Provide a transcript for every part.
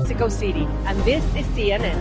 Mexico City, and this is CNN.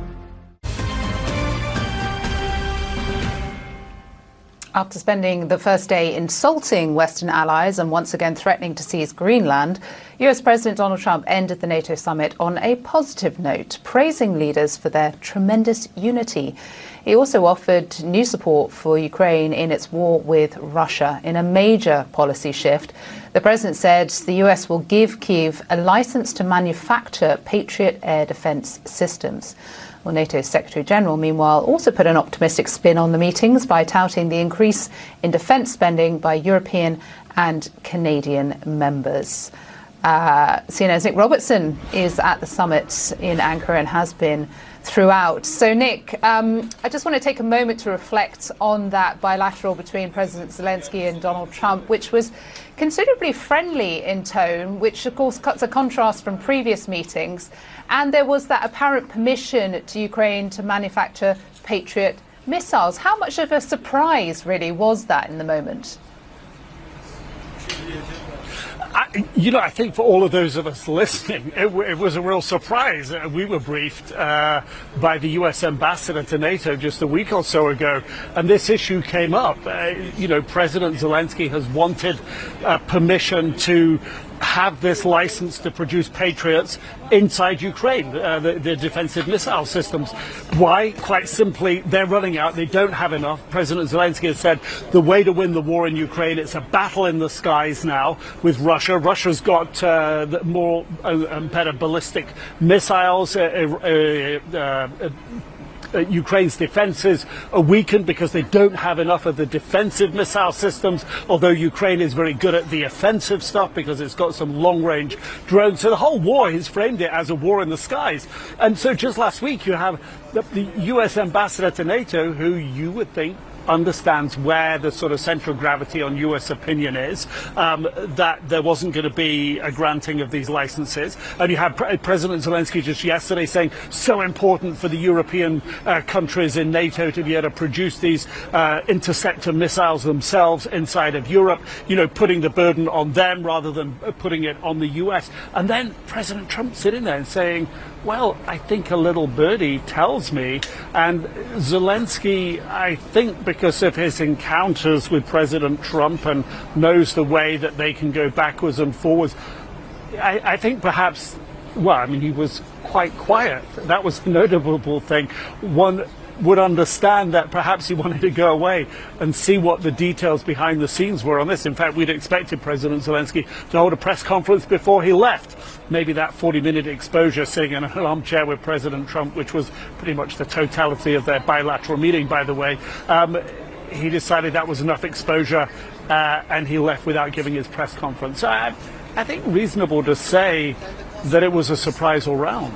After spending the first day insulting Western allies and once again threatening to seize Greenland, US President Donald Trump ended the NATO summit on a positive note, praising leaders for their tremendous unity. He also offered new support for Ukraine in its war with Russia. In a major policy shift, the president said the US will give Kyiv a license to manufacture Patriot air defense systems. Well, NATO's Secretary General, meanwhile, also put an optimistic spin on the meetings by touting the increase in defence spending by European and Canadian members. CNN's Nick Robertson is at the summit in Ankara and has been throughout. So, Nick, I just want to take a moment to reflect on that bilateral between President Zelensky and Donald Trump, which was considerably friendly in tone, which, of course, cuts a contrast from previous meetings. And there was that apparent permission to Ukraine to manufacture Patriot missiles. How much of a surprise, really, was that in the moment? I think for all of those of us listening, it was a real surprise. We were briefed by the U.S. ambassador to NATO just a week or so ago, and this issue came up. President Zelensky has wanted permission to have this license to produce Patriots inside Ukraine, the defensive missile systems. Why? Quite simply, they're running out. They don't have enough. President Zelensky has said the way to win the war in Ukraine, it's a battle in the skies now with Russia. Russia's got more and better ballistic missiles. Ukraine's defences are weakened because they don't have enough of the defensive missile systems, although Ukraine is very good at the offensive stuff because it's got some long-range drones. So the whole war has framed it as a war in the skies. And so just last week you have the US ambassador to NATO, who you would think understands where the sort of central gravity on US opinion is, that there wasn't going to be a granting of these licenses. And you had President Zelensky just yesterday saying so important for the European countries in NATO to be able to produce these interceptor missiles themselves inside of Europe, putting the burden on them rather than putting it on the US. And then President Trump sitting there and saying, well, I think a little birdie tells me. And Zelensky, I think because of his encounters with President Trump and knows the way that they can go backwards and forwards, I think perhaps, he was quite quiet. That was a notable thing. One would understand that perhaps he wanted to go away and see what the details behind the scenes were on this. In fact, we'd expected President Zelensky to hold a press conference before he left. Maybe that 40-minute exposure sitting in an armchair with President Trump, which was pretty much the totality of their bilateral meeting, by the way. He decided that was enough exposure and he left without giving his press conference. I think reasonable to say that it was a surprise all round.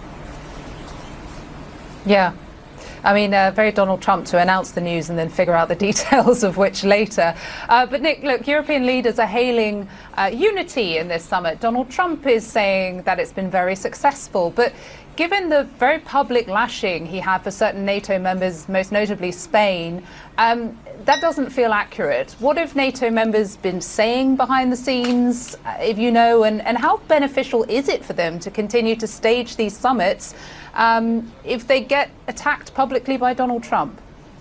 Yeah. Very Donald Trump to announce the news and then figure out the details of which later. But Nick, look, European leaders are hailing unity in this summit. Donald Trump is saying that it's been very successful. But given the very public lashing he had for certain NATO members, most notably Spain, that doesn't feel accurate. What have NATO members been saying behind the scenes, if you know, and how beneficial is it for them to continue to stage these summits if they get attacked publicly by Donald Trump?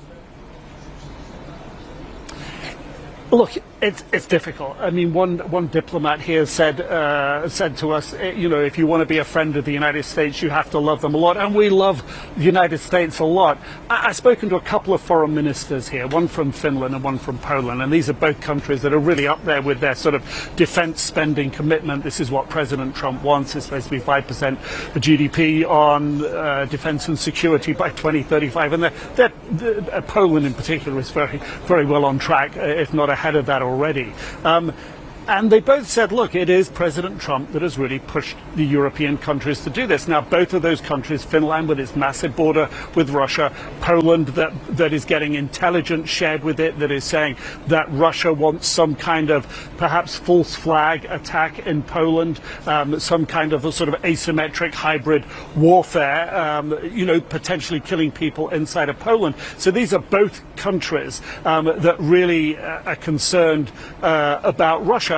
Look, it's difficult. One diplomat here said to us, if you want to be a friend of the United States, you have to love them a lot, and we love the United States a lot. I've spoken to a couple of foreign ministers here, one from Finland and one from Poland, and these are both countries that are really up there with their sort of defense spending commitment. This is what President Trump wants. It's supposed to be 5% of GDP on defense and security by 2035, and Poland in particular is very, very well on track, if not ahead of that already. And they both said, look, it is President Trump that has really pushed the European countries to do this. Now, both of those countries, Finland with its massive border with Russia, Poland that is getting intelligence shared with it, that is saying that Russia wants some kind of perhaps false flag attack in Poland, some kind of a sort of asymmetric hybrid warfare, potentially killing people inside of Poland. So these are both countries that really are concerned about Russia.